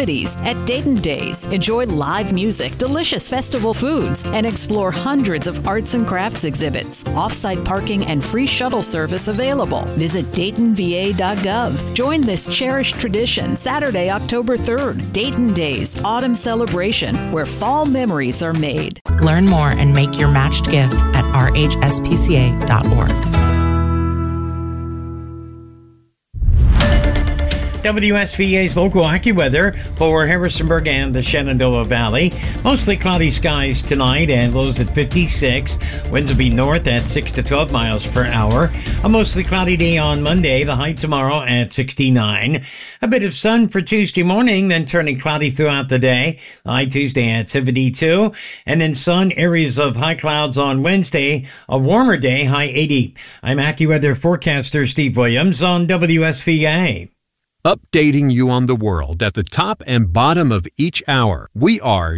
activities at Dayton Days. Enjoy live music, delicious festival foods, and explore hundreds of arts and crafts exhibits. Off-site parking and free shuttle service available. Visit DaytonVA.gov. Join this cherished tradition Saturday, October 3rd. Dayton Days, autumn celebration where fall memories are made. Learn more and make your matched gift at rhspca.org. WSVA's local AccuWeather for Harrisonburg and the Shenandoah Valley. Mostly cloudy skies tonight and lows at 56. Winds will be north at 6 to 12 miles per hour. A mostly cloudy day on Monday. The high tomorrow at 69. A bit of sun for Tuesday morning, then turning cloudy throughout the day. The high Tuesday at 72. And then sun, areas of high clouds on Wednesday. A warmer day, high 80. I'm AccuWeather forecaster Steve Williams on WSVA. Updating you on the world at the top and bottom of each hour. We are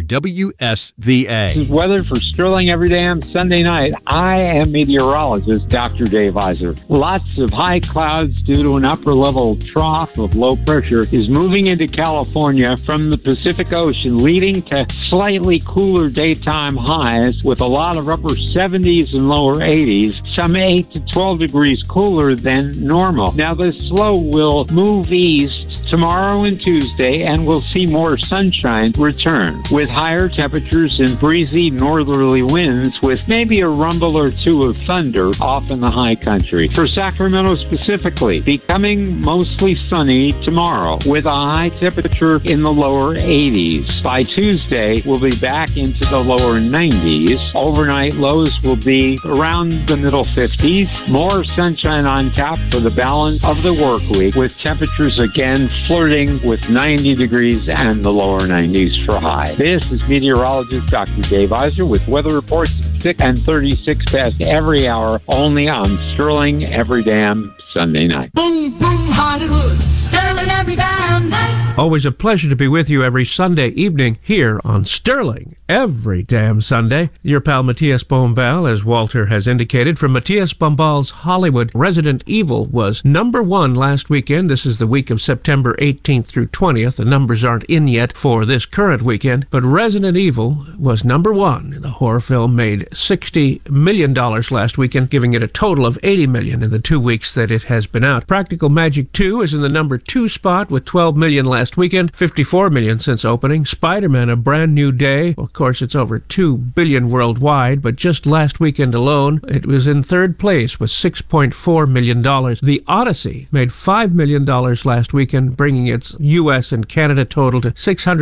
WSVA. This is weather for Sterling every day on Sunday night. I am meteorologist Dr. Dave Iser. Lots of high clouds due to an upper-level trough of low pressure is moving into California from the Pacific Ocean, leading to slightly cooler daytime highs with a lot of upper 70s and lower 80s, some 8 to 12 degrees cooler than normal. Now, this low will move east tomorrow and Tuesday, and we'll see more sunshine return with higher temperatures and breezy northerly winds with maybe a rumble or two of thunder off in the high country. For Sacramento specifically, becoming mostly sunny tomorrow with a high temperature in the lower 80s. By Tuesday, we'll be back into the lower 90s. Overnight lows will be around the middle 50s. More sunshine on tap for the balance of the work week with temperatures again flirting with 90 degrees and the lower 90s for high. This is meteorologist Dr. Dave Iser with weather reports at 6 and 36 past every hour, only on Sterling every damn Sunday night. Boom, boom, Hollywood, Sterling every damn night. Always a pleasure to be with you every Sunday evening here on Sterling every damn Sunday. Your pal Matthias Bombal, as Walter has indicated, from Matthias Bombal's Hollywood. Resident Evil was number 1 last weekend. This is the week of September 18th through 20th. The numbers aren't in yet for this current weekend, but Resident Evil was number 1. The horror film made $60 million last weekend, giving it a total of $80 million in the 2 weeks that it has been out. Practical Magic 2 is in the number 2 spot with $12 million last weekend, $54 million since opening. Spider-Man: A Brand New Day, well, of course, it's over $2 billion worldwide, but just last weekend alone, it was in 3rd place with $6.4 million. The Odyssey made $5 million last weekend, bringing its U.S. and Canada total to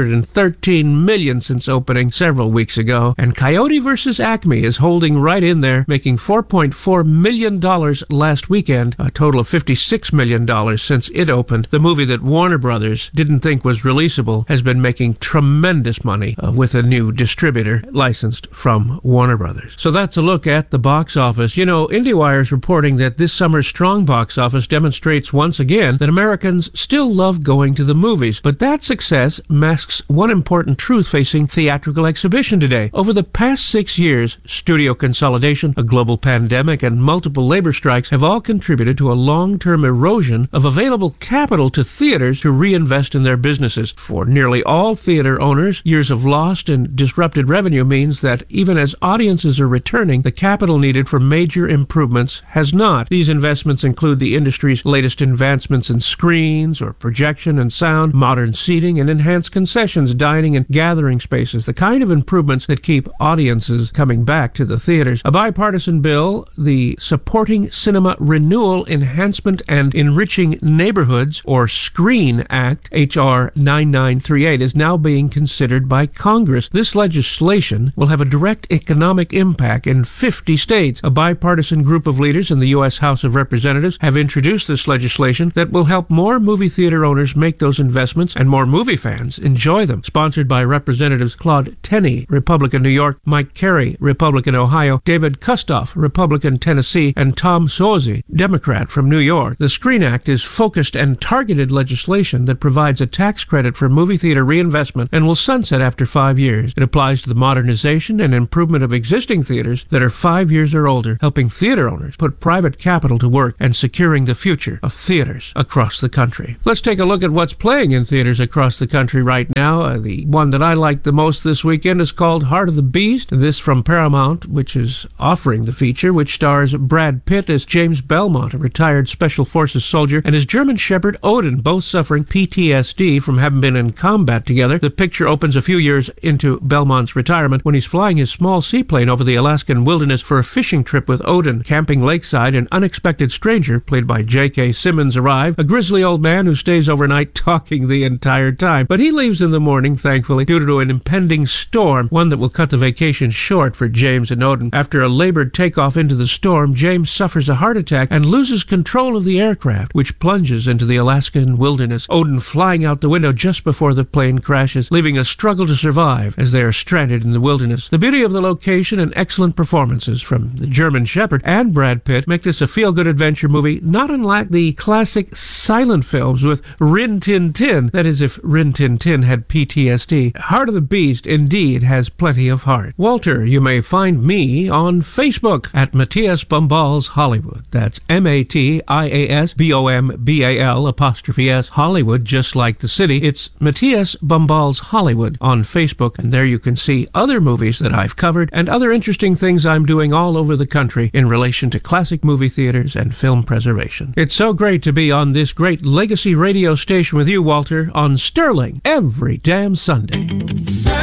$613 million since opening several weeks ago. And Coyote vs. Acme is holding right in there, making $4.4 million last weekend, a total of $56 million since it opened. The movie that Warner Brothers didn't think was releasable has been making tremendous money with a new distributor licensed from Warner Brothers. So that's a look at the box office. You know, IndieWire is reporting that this summer's strong box office demonstrates once again that Americans still love going to the movies, but that success masks one important truth facing theatrical exhibition today. Over the past 6 years, studio consolidation, a global pandemic, and multiple labor strikes have all contributed to a long-term erosion of available capital to theaters to reinvest in their businesses. For nearly all theater owners, years of lost and disrupted revenue means that even as audiences are returning, the capital needed for major improvements has not. These investments include the industry's latest advancements in screens or projection and sound, modern seating, and enhanced concessions, dining, and gathering spaces, the kind of improvements that keep audiences coming back to the theaters. A bipartisan bill, the Supporting Cinema Renewal, Enhancement, and Enriching Neighborhoods, or SCREEN Act, H.R. 9938, is now being considered by Congress. This legislation will have a direct economic impact in 50 states. A bipartisan group of leaders in the U.S. House of Representatives have introduced this legislation that will help more movie theater owners make those investments and more movie fans enjoy them. Sponsored by Representatives Claude Tenney, Republican New York, Mike Carey, Republican Ohio, David Kustoff, Republican Tennessee, and Tom Suozzi, Democrat from New York. The Screen Act is focused and targeted legislation that provides a tax credit for movie theater reinvestment and will sunset after 5 years. It applies to the modernization and improvement of existing theaters that are 5 years or older, helping theater owners put private capital to work and securing the future of theaters across the country. Let's take a look at what's playing in theaters across the country right now. The one that I like the most this weekend is called Heart of the Beast. This from Paramount, which is offering the feature, which stars Brad Pitt as James Belmont, a retired Special Forces soldier, and his German Shepherd Odin, both suffering PTSD from having been in combat together. The picture opens a few years into Belmont's retirement when he's flying his small seaplane over the Alaskan wilderness for a fishing trip with Odin. Camping lakeside, an unexpected stranger, played by J.K. Simmons, arrives, a grizzly old man who stays overnight talking the entire time. But he leaves in the morning, thankfully, due to an impending storm, one that will cut the vacation short for James and Odin. After a labored takeoff into the storm, James suffers a heart attack and loses control of the aircraft, which plunges into the Alaskan wilderness, Odin flying out the window just before the plane crashes, leaving a struggle to survive as they are stranded in the wilderness. The beauty of the location and excellent performances from the German Shepherd and Brad Pitt make this a feel-good adventure movie, not unlike the classic silent films with Rin Tin Tin, that is, if Rin Tin Tin had PTSD. Heart of the Beast indeed has plenty of heart. Walter, you may find me on Facebook at Matthias Bombals Hollywood. That's MATIASBOMBAL' Hollywood, just like the city. It's Matthias Bombals Hollywood on Facebook, and there you can see other movies that I've covered and other interesting things I'm doing all over the country in relation to classic movie theaters and film preservation. It's so great to be on this great legacy radio station with you, Walter, on Sterling every damn Sunday.